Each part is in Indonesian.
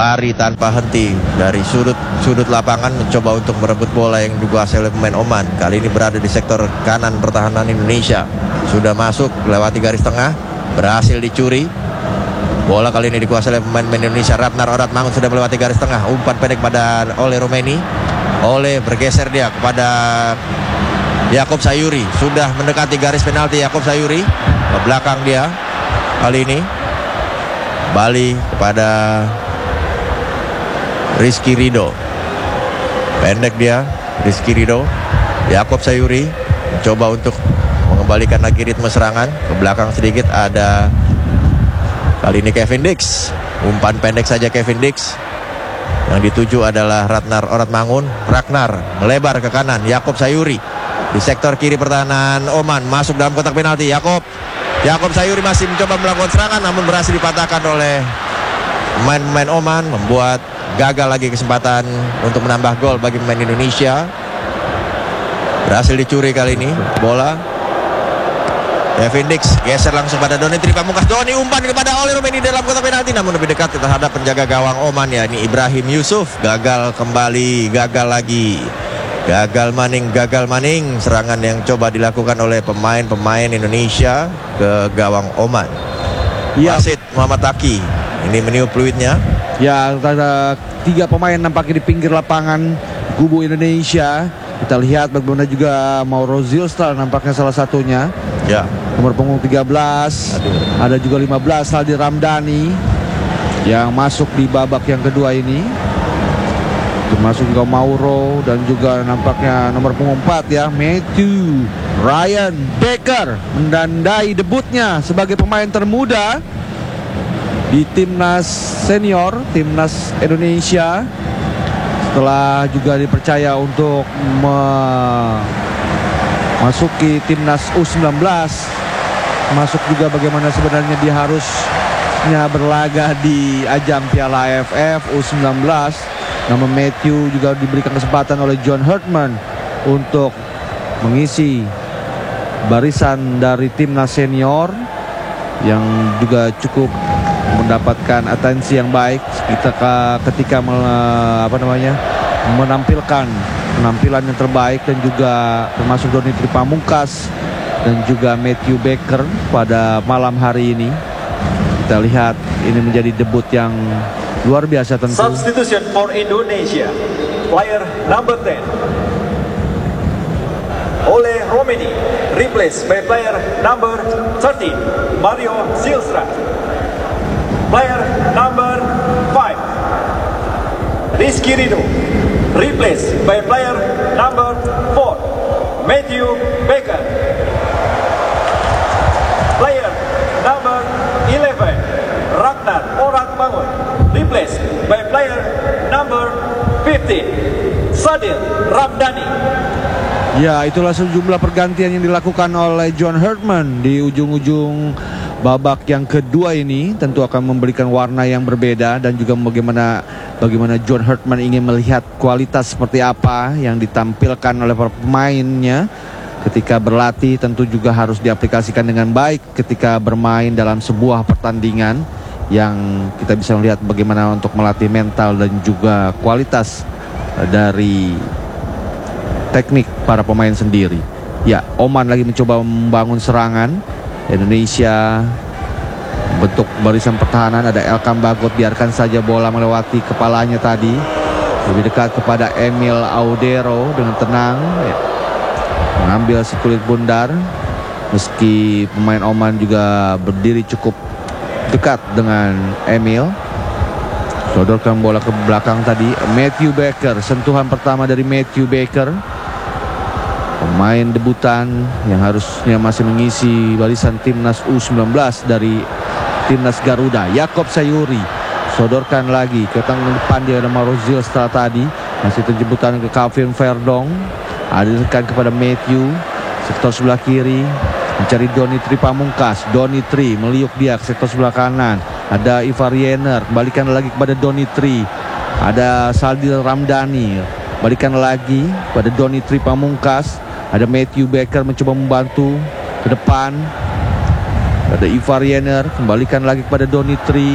lari tanpa henti dari sudut lapangan, mencoba untuk merebut bola yang dikuasai oleh pemain Oman. Kali ini berada di sektor kanan pertahanan Indonesia. Sudah masuk, lewati garis tengah, berhasil dicuri. Bola kali ini dikuasai oleh pemain Indonesia. Ratnar Oratmangun sudah melewati garis tengah. Umpan pendek pada Ole Romeni. Ole bergeser dia kepada Yakob Sayuri. Sudah mendekati garis penalti Yakob Sayuri. Ke belakang dia. Kali ini Bali kepada Rizky Ridho. Pendek dia, Rizky Ridho. Yakob Sayuri coba untuk mengembalikan lagi ritme serangan. Ke belakang sedikit ada kali ini Kevin Dix. Umpan pendek saja Kevin Dix. Yang dituju adalah Ratnar Oratmangun. Ragnar melebar ke kanan. Yakob Sayuri di sektor kiri pertahanan Oman, masuk dalam kotak penalti. Yakob Sayuri masih mencoba melakukan serangan, namun berhasil dipatahkan oleh pemain Oman, membuat gagal lagi kesempatan untuk menambah gol bagi pemain Indonesia. Berhasil dicuri kali ini bola. Kevin Dix geser langsung pada Doni Tripamungkas. Doni umpan kepada Ole Romeni dalam kotak penalti, namun lebih dekat terhadap penjaga gawang Oman, ya ini Ibrahim Yusuf. Gagal kembali, gagal lagi. Gagal maning serangan yang coba dilakukan oleh pemain Indonesia ke gawang Oman. Wasit Muhammad Taki ini meniup fluidnya. Ya, ada 3 pemain nampaknya di pinggir lapangan kubu Indonesia. Kita lihat bagaimana juga Mauro Zilstra nampaknya salah satunya. Ya. Nomor punggung 13. Ada juga 15 Saldi Ramdhani yang masuk di babak yang kedua ini. Termasuk juga Mauro dan juga nampaknya nomor punggung 4 ya, Matthew Ryan Baker mendandai debutnya sebagai pemain termuda di timnas senior, timnas Indonesia, setelah juga dipercaya untuk memasuki timnas U19. Masuk juga bagaimana sebenarnya dia harusnya berlaga di ajang Piala AFF U19. Nama Matthew juga diberikan kesempatan oleh John Herdman untuk mengisi barisan dari timnas senior yang juga cukup mendapatkan atensi yang baik ketika menampilkan penampilan yang terbaik, dan juga termasuk Doni Tripamungkas dan juga Matthew Baker pada malam hari ini. Kita lihat ini menjadi debut yang luar biasa tentu. Substitution for Indonesia, player number 10 Ole Romeni, replaced by player number 13 Mario Zilstra. Player number 5 Rizky Ridho, replaced by player number 4 Matthew Baker. Player number 11 Ragnar Oratmangun, replaced by player number 15 Sadil Ramdhani. Ya, itulah sejumlah pergantian yang dilakukan oleh John Herdman di ujung-ujung babak yang kedua ini. Tentu akan memberikan warna yang berbeda, dan juga bagaimana John Herdman ingin melihat kualitas seperti apa yang ditampilkan oleh para pemainnya ketika berlatih. Tentu juga harus diaplikasikan dengan baik ketika bermain dalam sebuah pertandingan, yang kita bisa melihat bagaimana untuk melatih mental dan juga kualitas dari teknik para pemain sendiri. Ya, Oman lagi mencoba membangun serangan. Indonesia bentuk barisan pertahanan, ada Elkam Bagot, biarkan saja bola melewati kepalanya tadi. Lebih dekat kepada Emil Audero dengan tenang, ya, mengambil si kulit bundar. Meski pemain Oman juga berdiri cukup dekat dengan Emil. Sodorkan bola ke belakang tadi. Matthew Baker, sentuhan pertama dari Matthew Baker, pemain debutan yang harusnya masih mengisi barisan timnas U19 dari timnas Garuda. Yakob Sayuri sodorkan lagi ke tangan depan, dia ada Mauro Zilstra tadi, masih terjemputan ke Calvin Verdong. Alirkan kepada Matthew, sektor sebelah kiri mencari Doni Tripamungkas. Doni Tri meliuk dia ke sektor sebelah kanan, ada Ivar Yener, balikan lagi kepada Doni Tri, ada Saldil Ramdhani, balikan lagi pada Doni Tripamungkas, ada Matthew Baker mencoba membantu ke depan, ada Ivar Yener, kembalikan lagi kepada Doni Tri,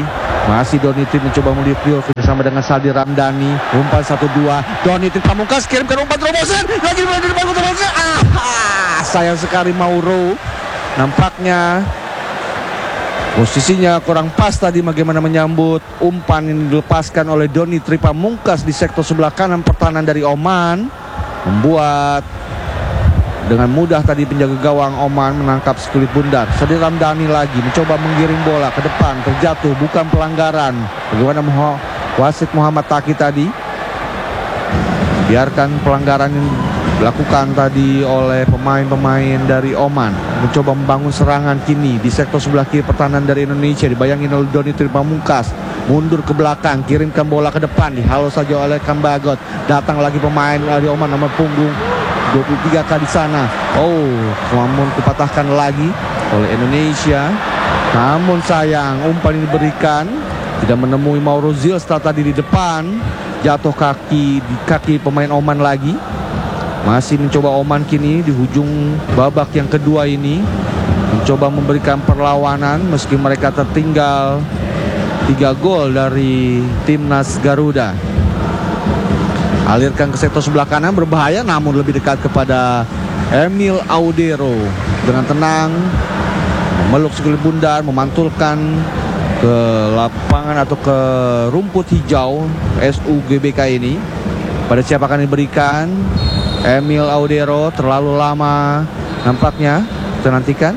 Masih Donitri mencoba melihat bersama dengan Saldi Ramdhani. Umpan 1-2. Donitri Pamungkas kirimkan umpan terobosan. Lagi di depan terobosan. Sayang sekali Mauro. Nampaknya posisinya kurang pas tadi bagaimana menyambut umpan yang dilepaskan oleh Donitri Pamungkas di sektor sebelah kanan pertahanan dari Oman. Membuat dengan mudah tadi penjaga gawang Oman menangkap sekulit bundar. Saldi Ramdhani lagi mencoba menggiring bola ke depan, terjatuh, bukan pelanggaran. Bagaimana wasit Muhammad Taki tadi biarkan pelanggaran yang dilakukan tadi oleh pemain-pemain dari Oman. Mencoba membangun serangan kini di sektor sebelah kiri pertahanan dari Indonesia. Dibayangin oleh Donitri Pamungkas. Mundur ke belakang, kirimkan bola ke depan, dihalau saja oleh Kambagot. Datang lagi pemain dari Oman nomor punggung 23 kali sana. Namun dipatahkan lagi oleh Indonesia. Namun sayang umpan ini diberikan tidak menemui Mauro Zilstra tadi di depan. Jatuh di kaki pemain Oman lagi. Masih mencoba Oman kini di hujung babak yang kedua ini. Mencoba memberikan perlawanan meski mereka tertinggal 3 gol dari timnas Garuda. Alirkan ke sektor sebelah kanan, berbahaya namun lebih dekat kepada Emil Audero. Dengan tenang memeluk sekulit bundar, memantulkan ke lapangan atau ke rumput hijau SUGBK ini. Pada siapa akan diberikan? Emil Audero. Terlalu lama nampaknya. Kita nantikan.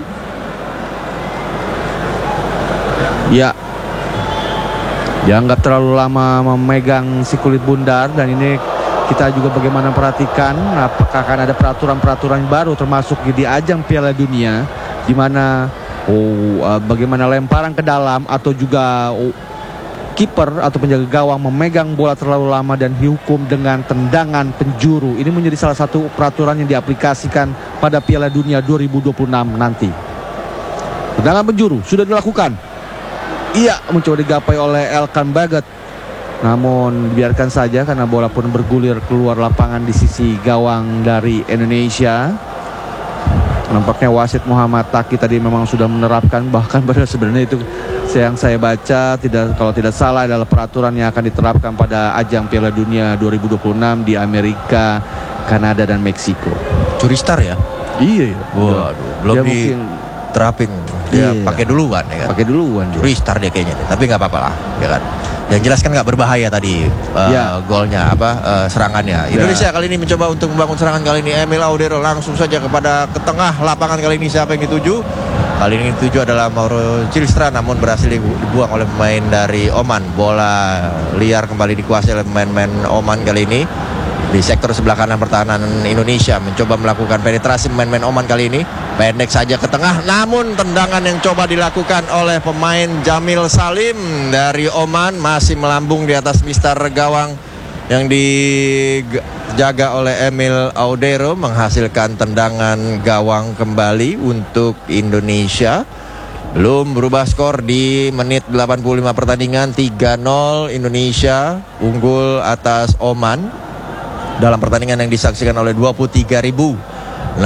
Ya, dianggap terlalu lama memegang si kulit bundar. Dan ini kita juga bagaimana perhatikan apakah akan ada peraturan-peraturan baru termasuk di ajang Piala Dunia, di mana bagaimana lemparan ke dalam atau juga kiper atau penjaga gawang memegang bola terlalu lama dan dihukum dengan tendangan penjuru. Ini menjadi salah satu peraturan yang diaplikasikan pada Piala Dunia 2026 nanti. Tendangan penjuru sudah dilakukan. Ia mencoba digapai oleh Elkan Bagot. Namun biarkan saja karena bola pun bergulir keluar lapangan di sisi gawang dari Indonesia. Nampaknya wasit Muhammad Taki tadi memang sudah menerapkan, bahkan pada sebenarnya itu yang saya baca kalau tidak salah adalah peraturan yang akan diterapkan pada ajang Piala Dunia 2026 di Amerika, Kanada dan Meksiko. Curi star ya? Iya. Waduh, belum diterapin. Dia pakai duluan ya kan? Pakai duluan dia. Curi star dia kayaknya, tapi nggak apa-apa lah, ya kan? Yang jelas kan nggak berbahaya tadi golnya serangannya. Indonesia kali ini mencoba untuk membangun serangan kali ini. Emil Audero langsung saja ke tengah lapangan kali ini. Siapa yang dituju? Kali ini dituju adalah Mauro Zilstra, namun berhasil dibuang oleh pemain dari Oman. Bola liar kembali dikuasai oleh pemain-pemain Oman kali ini. Di sektor sebelah kanan pertahanan Indonesia mencoba melakukan penetrasi pemain-pemain Oman kali ini. Pendek saja ke tengah, namun tendangan yang coba dilakukan oleh pemain Jamil Salim dari Oman masih melambung di atas mister gawang yang dijaga oleh Emil Audero, menghasilkan tendangan gawang kembali untuk Indonesia. Belum berubah skor di menit 85 pertandingan. 3-0 Indonesia unggul atas Oman dalam pertandingan yang disaksikan oleh 23.677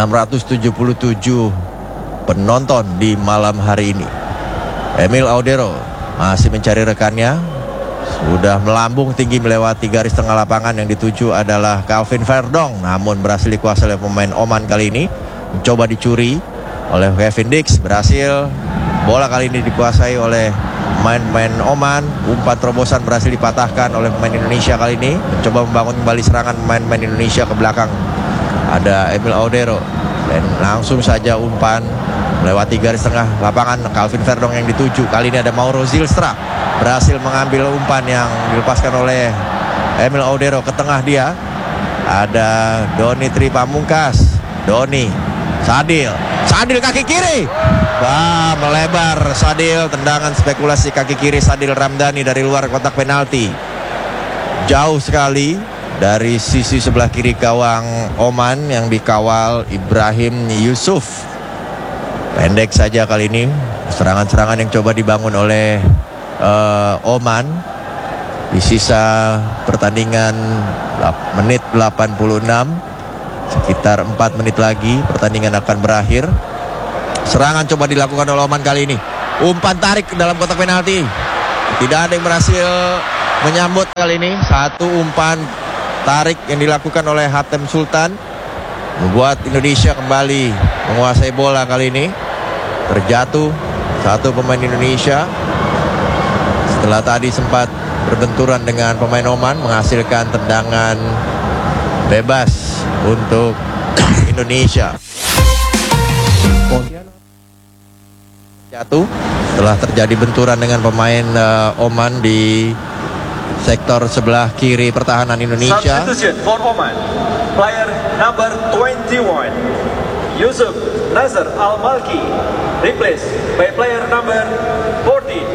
penonton di malam hari ini. Emil Audero masih mencari rekannya. Sudah melambung tinggi melewati garis tengah lapangan. Yang dituju adalah Calvin Verdong, namun berhasil dikuasai oleh pemain Oman kali ini. Mencoba dicuri oleh Kevin Dix. Berhasil. Bola kali ini dikuasai oleh pemain-pemain Oman. Umpan terobosan berhasil dipatahkan oleh pemain Indonesia kali ini. Mencoba membangun kembali serangan pemain-pemain Indonesia ke belakang. Ada Emil Audero. Dan langsung saja umpan melewati garis tengah lapangan. Calvin Verdong yang dituju. Kali ini ada Mauro Zilstra. Berhasil mengambil umpan yang dilepaskan oleh Emil Audero. Ke tengah dia ada Donitri Pamungkas. Doni Sadil kaki kiri. Melebar Sadil. Tendangan spekulasi kaki kiri Sadil Ramdhani dari luar kotak penalti. Jauh sekali dari sisi sebelah kiri gawang Oman yang dikawal Ibrahim Yusuf. Pendek saja kali ini serangan-serangan yang coba dibangun oleh Oman. Di sisa pertandingan menit 86, sekitar 4 menit lagi pertandingan akan berakhir. Serangan coba dilakukan oleh Oman kali ini. Umpan tarik ke dalam kotak penalti. Tidak ada yang berhasil menyambut kali ini. Satu umpan tarik yang dilakukan oleh Hatem Sultan membuat Indonesia kembali menguasai bola kali ini. Terjatuh satu pemain Indonesia setelah tadi sempat berbenturan dengan pemain Oman, menghasilkan tendangan bebas untuk Indonesia. Jatuh setelah terjadi benturan dengan pemain Oman di sektor sebelah kiri pertahanan Indonesia. Substitution for Oman. Player number 21, Yusuf Nazar Al-Malki, replaced by player number 14,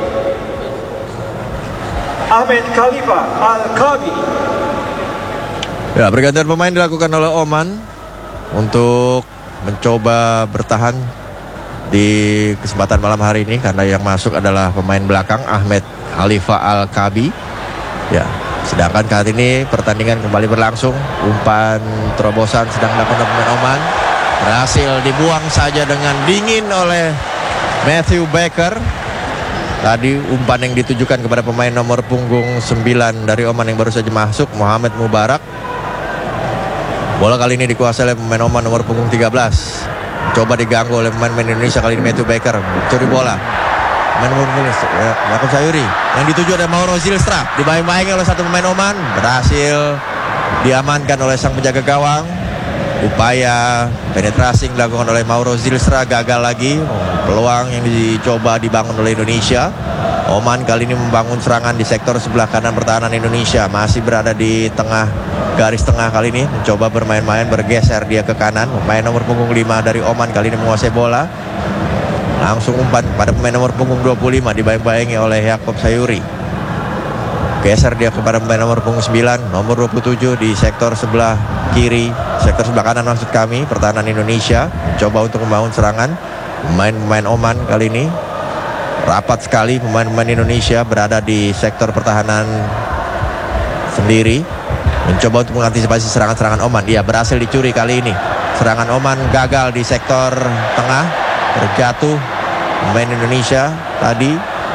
Ahmed Khalifa Al-Kabi. Ya, pergantian pemain dilakukan oleh Oman untuk mencoba bertahan di kesempatan malam hari ini, karena yang masuk adalah pemain belakang Ahmed Khalifa Al-Kabi. Ya, sedangkan kali ini pertandingan kembali berlangsung. Umpan terobosan sedang dilakukan pemain Oman, berhasil dibuang saja dengan dingin oleh Matthew Baker. Tadi umpan yang ditujukan kepada pemain nomor punggung 9 dari Oman yang baru saja masuk, Muhammad Mubarak. Bola kali ini dikuasai oleh pemain Oman nomor punggung 13. Coba diganggu oleh pemain Indonesia kali ini, Matthew Baker curi bola. Pemain nomor punggung Yakub Sayuri yang dituju oleh Mauro Zilstra, dibayang-bayangi oleh satu pemain Oman, berhasil diamankan oleh sang penjaga gawang. Upaya penetrasi dilakukan oleh Mauro Zilstra gagal lagi. Peluang yang dicoba dibangun oleh Indonesia. Oman kali ini membangun serangan di sektor sebelah kanan pertahanan Indonesia. Masih berada di tengah, garis tengah kali ini. Mencoba bermain-main, bergeser dia ke kanan. Pemain nomor punggung 5 dari Oman kali ini menguasai bola. Langsung umpan pada pemain nomor punggung 25, dibayang-bayangi oleh Yakub Sayuri. Geser dia kepada pemain nomor punggung 9, nomor 27 di sektor sebelah kiri, sektor sebelah kanan maksud kami, pertahanan Indonesia. Coba untuk membangun serangan. Pemain Oman kali ini rapat sekali. Pemain-pemain Indonesia berada di sektor pertahanan sendiri, mencoba untuk mengantisipasi serangan-serangan Oman. Iya, berhasil dicuri kali ini. Serangan Oman gagal di sektor tengah. Terjatuh pemain Indonesia tadi,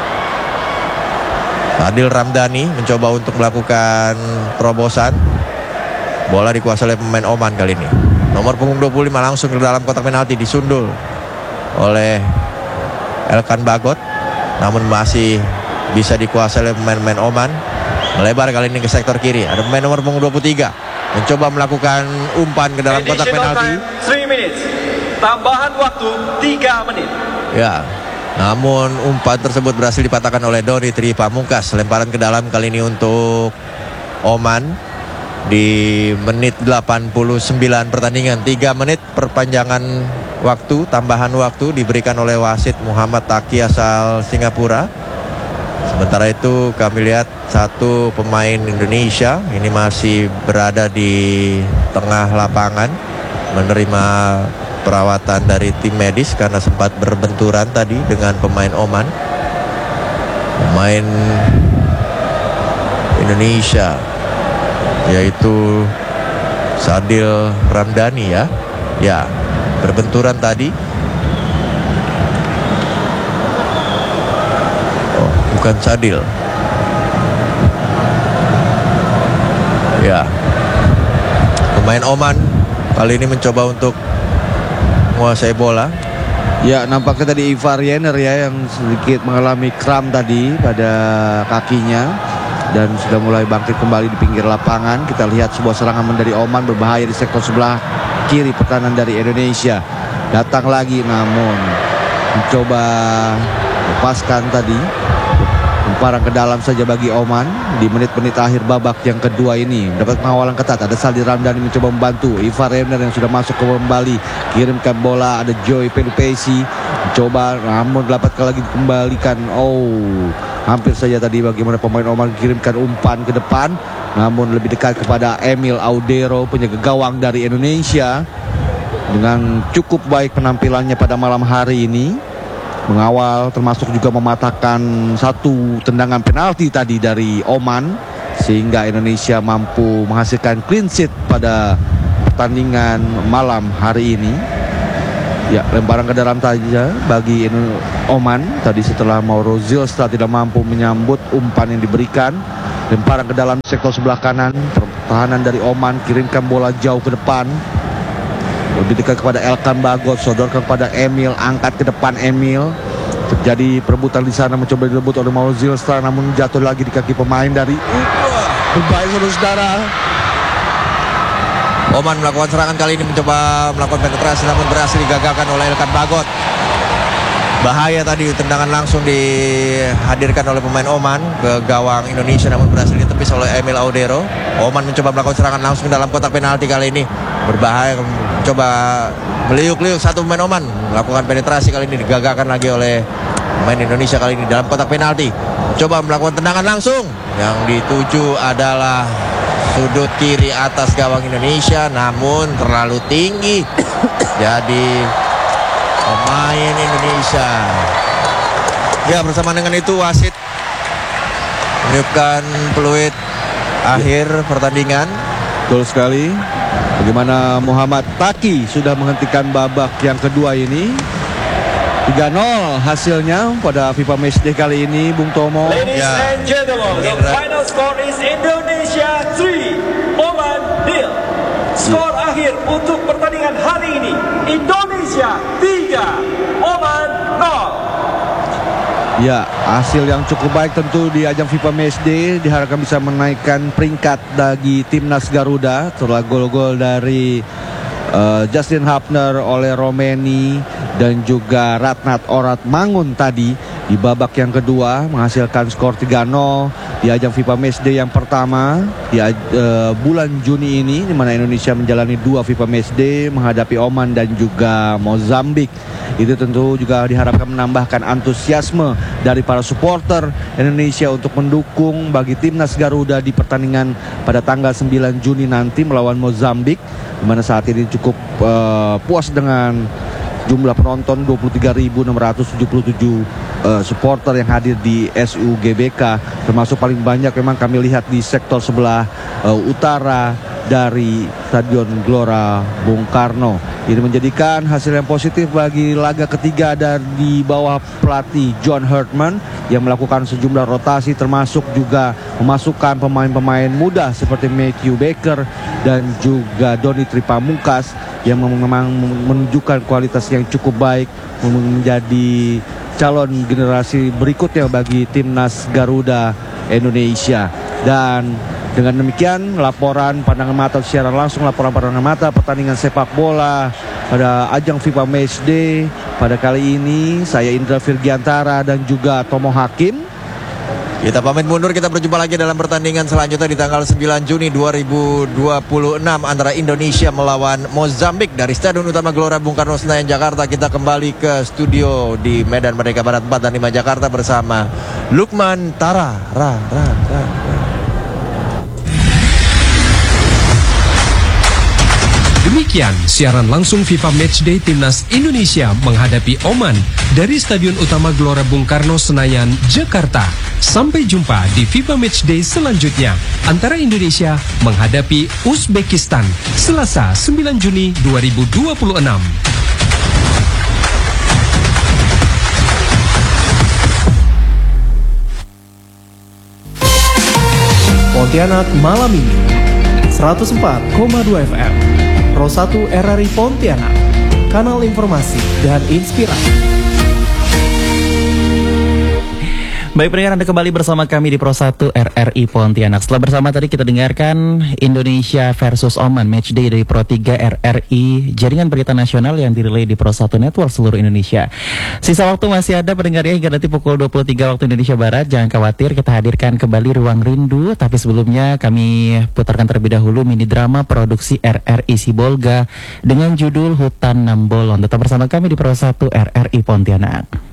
Adil Ramdhani, mencoba untuk melakukan terobosan. Bola dikuasai oleh pemain Oman kali ini. Nomor punggung 25 langsung ke dalam kotak penalti, disundul oleh Elkan Bagot, namun masih bisa dikuasai oleh pemain-pemain Oman. Melebar kali ini ke sektor kiri. Ada pemain nomor punggung 23 mencoba melakukan umpan ke dalam kotak penalti. 3 minutes. Tambahan waktu 3 menit. Ya, namun umpan tersebut berhasil dipatahkan oleh Doni Tri Pamungkas. Lemparan ke dalam kali ini untuk Oman di menit 89 pertandingan. 3 menit perpanjangan waktu, tambahan waktu diberikan oleh wasit Muhammad Taki asal Singapura. Sementara itu kami lihat satu pemain Indonesia ini masih berada di tengah lapangan menerima perawatan dari tim medis karena sempat berbenturan tadi dengan pemain Oman. Pemain Indonesia yaitu Sadil Ramdhani ya berbenturan tadi. Oh, bukan Sadil. Ya, pemain Oman kali ini mencoba untuk menguasai bola. Ya, nampaknya tadi Ivar Yener ya yang sedikit mengalami kram tadi pada kakinya dan sudah mulai bangkit kembali di pinggir lapangan. Kita lihat sebuah serangan dari Oman berbahaya di sektor sebelah kiri pertahanan dari Indonesia. Datang lagi namun mencoba lepaskan tadi. Lemparan ke dalam saja bagi Oman di menit-menit akhir babak yang kedua ini. Dapat pengawalan ketat. Ada Saldi Ramdhani mencoba membantu. Ivar Yener yang sudah masuk ke kembali. Kirimkan bola. Ada Joy Pelupesi mencoba namun dapat lagi dikembalikan. Oh, hampir saja tadi bagaimana pemain Oman kirimkan umpan ke depan. Namun lebih dekat kepada Emil Audero, penjaga gawang dari Indonesia. Dengan cukup baik penampilannya pada malam hari ini. Mengawal termasuk juga mematahkan satu tendangan penalti tadi dari Oman sehingga Indonesia mampu menghasilkan clean sheet pada pertandingan malam hari ini. Ya, lemparan ke dalam saja bagi Oman. Tadi setelah Mauro Zylstra tidak mampu menyambut umpan yang diberikan. Lemparan ke dalam sektor sebelah kanan. Pertahanan dari Oman kirimkan bola jauh ke depan. Lebih dekat kepada Elkan Bagot, sodorkan kepada Emil, angkat ke depan Emil. Terjadi perebutan di sana, mencoba direbut oleh Mauro Zylstra, namun jatuh lagi di kaki pemain dari berbahaya saudara-saudara. Oman melakukan serangan kali ini, mencoba melakukan penetrasi namun berhasil digagalkan oleh Elkan Bagot. Bahaya tadi, tendangan langsung dihadirkan oleh pemain Oman ke gawang Indonesia namun berhasil ditepis oleh Emil Audero. Oman mencoba melakukan serangan langsung dalam kotak penalti kali ini. Berbahaya, mencoba meliuk-liuk satu pemain Oman, melakukan penetrasi kali ini digagalkan lagi oleh pemain Indonesia kali ini dalam kotak penalti. Coba melakukan tendangan langsung, yang dituju adalah sudut kiri atas gawang Indonesia, namun terlalu tinggi. Jadi pemain Indonesia. Ya, bersama dengan itu wasit meniupkan peluit akhir pertandingan. Betul sekali. Bagaimana Muhammad Taki sudah menghentikan babak yang kedua ini. 3-0 hasilnya pada FIFA Matchday kali ini, Bung Tomo. Ladies and gentlemen, the final score is Indonesia 3, Oman 0. Skor akhir untuk pertandingan hari ini, Indonesia 3, Oman 0. Ya, hasil yang cukup baik tentu di ajang FIFA Matchday, diharapkan bisa menaikkan peringkat bagi timnas Garuda setelah gol-gol dari Justin Hapner, oleh Romeni dan juga Ratnat Orat Mangun tadi di babak yang kedua menghasilkan skor 3-0 di ajang FIFA Matchday yang pertama di bulan Juni ini, di mana Indonesia menjalani 2 FIFA Matchday menghadapi Oman dan juga Mozambik. Itu tentu juga diharapkan menambahkan antusiasme dari para supporter Indonesia untuk mendukung bagi timnas Garuda di pertandingan pada tanggal 9 Juni nanti melawan Mozambik, di mana saat ini cukup puas dengan jumlah penonton 23.677 supporter yang hadir di SUGBK, termasuk paling banyak memang kami lihat di sektor sebelah utara dari Stadion Gelora Bung Karno. Ini menjadikan hasil yang positif bagi laga ketiga dari bawah pelatih John Herdman yang melakukan sejumlah rotasi, termasuk juga memasukkan pemain-pemain muda seperti Matthew Baker dan juga Doni Tripamungkas yang memang menunjukkan kualitas yang cukup baik, menjadi calon generasi berikutnya bagi timnas Garuda Indonesia. Dan dengan demikian laporan pandangan mata secara langsung, laporan pandangan mata pertandingan sepak bola pada ajang FIFA Matchday pada kali ini, saya Indra Virgiantara dan juga Tomo Hakim. Kita pamit mundur, kita berjumpa lagi dalam pertandingan selanjutnya di tanggal 9 Juni 2026 antara Indonesia melawan Mozambik dari Stadion Utama Gelora Bung Karno Senayan Jakarta. Kita kembali ke studio di Medan Merdeka Barat 4 dan 5 Jakarta bersama Lukman Tara. Demikian siaran langsung FIFA Matchday Timnas Indonesia menghadapi Oman dari Stadion Utama Gelora Bung Karno Senayan, Jakarta. Sampai jumpa di FIFA Matchday selanjutnya antara Indonesia menghadapi Uzbekistan Selasa 9 Juni 2026. Pontianak malam ini 104,2 FM Pro 1 RRI Pontianak, kanal informasi dan inspirasi. Baik pendengar, Anda kembali bersama kami di Pro 1 RRI Pontianak. Setelah bersama tadi kita dengarkan Indonesia versus Oman Matchday dari Pro 3 RRI, jaringan berita nasional yang dirilai di Pro 1 Network seluruh Indonesia. Sisa waktu masih ada pendengar ya, hingga nanti pukul 23 waktu Indonesia Barat. Jangan khawatir, kita hadirkan kembali Ruang Rindu. Tapi sebelumnya kami putarkan terlebih dahulu mini drama produksi RRI Sibolga dengan judul Hutan Nambolon. Tetap bersama kami di Pro 1 RRI Pontianak.